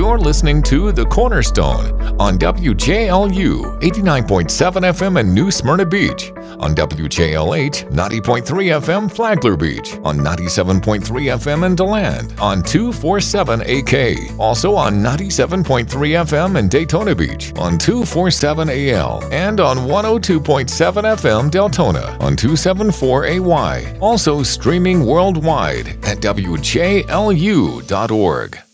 You're listening to The Cornerstone on WJLU 89.7 FM in New Smyrna Beach, on WJLH 90.3 FM Flagler Beach, on 97.3 FM in DeLand, on 247 AK, also on 97.3 FM in Daytona Beach, on 247 AL, and on 102.7 FM Deltona, on 274 AY, also streaming worldwide at WJLU.org.